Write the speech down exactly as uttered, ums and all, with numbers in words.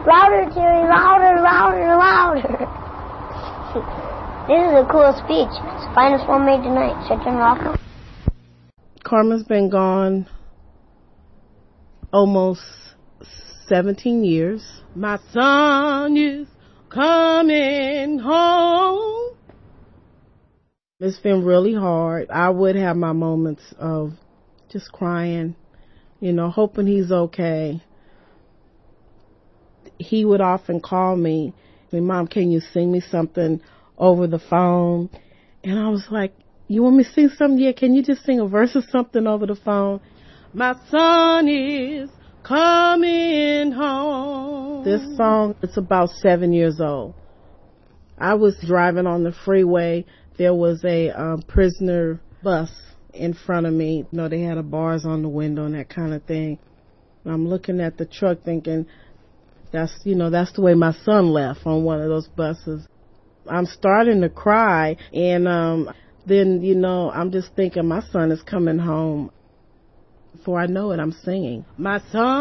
Louder, Terry, louder, louder, louder. This is a cool speech. It's the finest one made tonight. Should I turn it off? Carmen's been gone almost seventeen years. My son is coming home. It's been really hard. I would have my moments of just crying, you know, hoping he's okay. He would often call me, Mom, can you sing me something over the phone? And I was like, you want me to sing something? Yeah, can you just sing a verse or something over the phone? My son is coming home. This song, it's about seven years old. I was driving on the freeway. There was a um, prisoner bus in front of me. You know, they had a bars on the window and that kind of thing. I'm looking at the truck thinking, that's, you know, that's the way my son left on one of those buses. I'm starting to cry, and um, then, you know, I'm just thinking my son is coming home. Before I know it, I'm singing. My son